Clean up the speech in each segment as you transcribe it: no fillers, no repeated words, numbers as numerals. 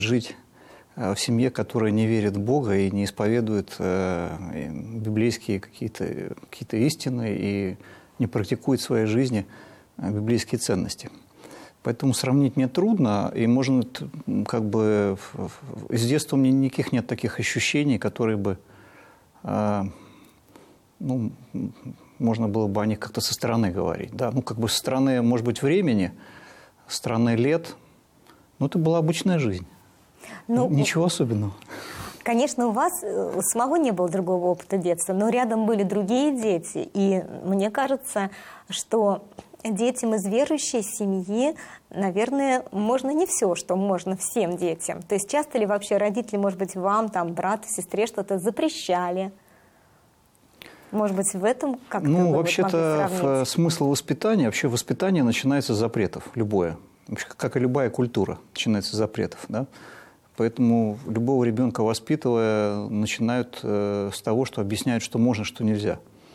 жить в семье, которая не верит в Бога и не исповедует библейские какие-то истины и не практикует в своей жизни библейские ценности. Поэтому сравнить мне трудно, и можно как бы с детства у меня никаких нет таких ощущений, которые бы, ну, можно было бы о них как-то со стороны говорить. Да? Ну, как бы со стороны, может быть, времени, со стороны лет, ну, это была обычная жизнь. Ну, ничего особенного. Конечно, у вас самого не было другого опыта детства, но рядом были другие дети. И мне кажется, что детям из верующей семьи, наверное, можно не все, что можно всем детям. То есть часто ли вообще родители, может быть, вам, там, брату, сестре что-то запрещали? Может быть, в этом как-то Ну, вообще-то смысл воспитания, вообще воспитание начинается с запретов, любое. Вообще, как и любая культура, начинается с запретов, да? Поэтому любого ребенка воспитывая, начинают с того, что объясняют, что можно, что нельзя.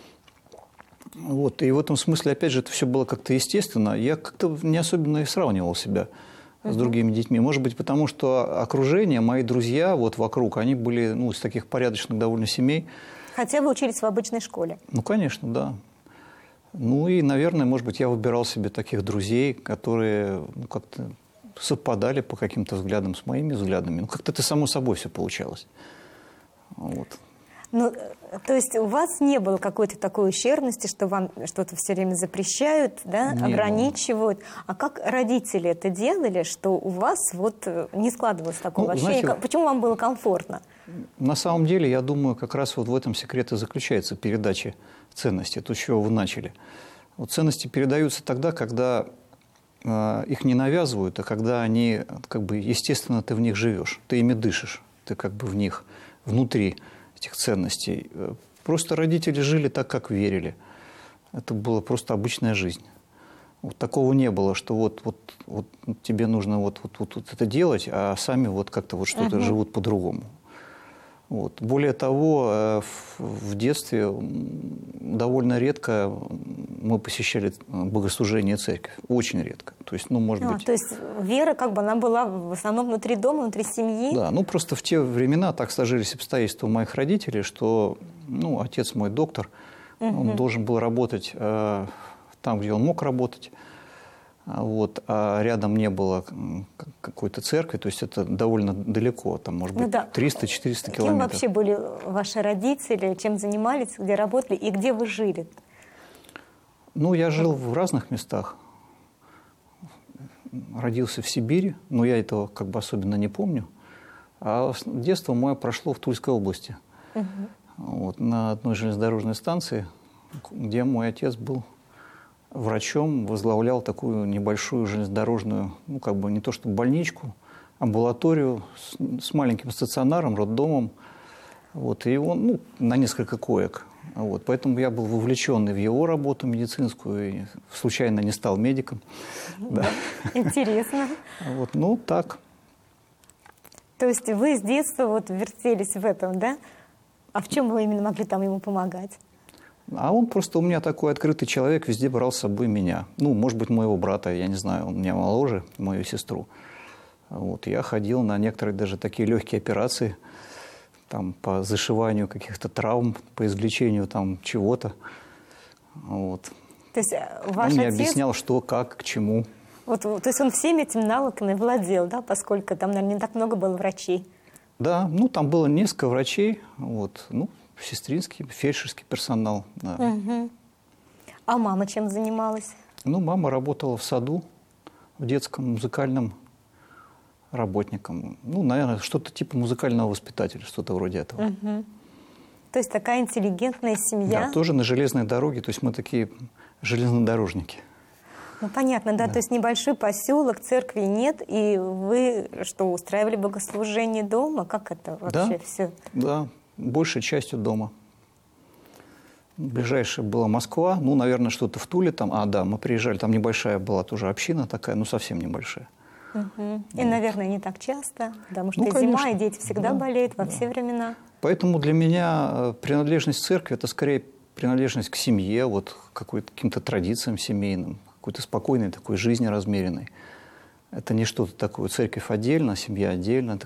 Вот. И в этом смысле, опять же, это все было как-то естественно. Я как-то не особенно и сравнивал себя с другими детьми. Может быть, потому что окружение, мои друзья вот вокруг, они были, ну, из таких порядочных довольно семей. Хотя вы учились в обычной школе. Ну, конечно, да. Ну и, наверное, может быть, я выбирал себе таких друзей, которые, ну, как-то совпадали по каким-то взглядам с моими взглядами. Ну, как-то это само собой все получалось. Вот. Ну, то есть у вас не было какой-то такой ущербности, что вам что-то все время запрещают, да, ограничивают. А как родители это делали, что у вас вот не складывалось такого ощущения? Знаете, почему вам было комфортно? На самом деле, я думаю, как раз вот в этом секрет и заключается передача ценностей. То, с чего вы начали. Вот ценности передаются тогда, когда их не навязывают, а когда они, как бы, естественно, ты в них живешь, ты ими дышишь, ты как бы в них, внутри этих ценностей. Просто родители жили так, как верили. Это была просто обычная жизнь. Вот такого не было, что вот тебе нужно вот это делать, а сами вот как-то вот что-то живут по-другому. Вот. Более того, в детстве довольно редко мы посещали богослужение церкви. Очень редко. То есть, ну, может быть... То есть вера, как бы, она была в основном внутри дома, внутри семьи? Да, ну, просто в те времена так сложились обстоятельства у моих родителей, что, ну, отец мой доктор, он должен был работать там, где он мог работать. Вот, а рядом не было какой-то церкви, то есть это довольно далеко, там, может быть, 300-400 километров. Кем вообще были ваши родители, чем занимались, где работали и где вы жили? Ну, я жил в разных местах. Родился в Сибири, но я этого как бы особенно не помню. А детство мое прошло в Тульской области, вот, на одной железнодорожной станции, где мой отец был врачом, возглавлял такую небольшую железнодорожную, ну, как бы не то что больничку, амбулаторию с маленьким стационаром, роддомом. Вот, и он, ну, на несколько коек. Вот, поэтому я был вовлечен и в его работу медицинскую, и случайно не стал медиком. Да. Интересно. Вот, ну, так. То есть вы с детства вот вертелись в этом, да? А в чем вы именно могли там ему помогать? А он просто у меня такой открытый человек, везде брал с собой меня. Ну, может быть, моего брата, я не знаю, он меня моложе, мою сестру. Вот, я ходил на некоторые даже такие легкие операции, там, по зашиванию каких-то травм, по извлечению там чего-то. Вот. То есть ваш он мне отец... объяснял, что, как, к чему. Вот, то есть он всеми этими навыками владел, да, поскольку там, наверное, не так много было врачей. Да, ну, там было несколько врачей, вот, ну, сестринский, фельдшерский персонал. Да. А мама чем занималась? Ну, мама работала в саду, в детском музыкальном работником. Ну, наверное, что-то типа музыкального воспитателя, что-то вроде этого. То есть такая интеллигентная семья? Да, тоже на железной дороге, то есть мы такие железнодорожники. Ну, понятно, да, то есть небольшой поселок, церкви нет, и вы что, устраивали богослужение дома? Как это вообще все? Да, большей частью дома. Ближайшая была Москва, ну, наверное, что-то в Туле там. Да, мы приезжали, там небольшая была тоже община такая, ну, совсем небольшая. И, наверное, не так часто, потому что конечно, зима, и дети всегда болеют во все времена. Поэтому для меня принадлежность к церкви – это скорее принадлежность к семье, вот, к каким-то традициям семейным, какой-то спокойной такой жизни размеренной. Это не что-то такое. Церковь отдельно, семья отдельно. Это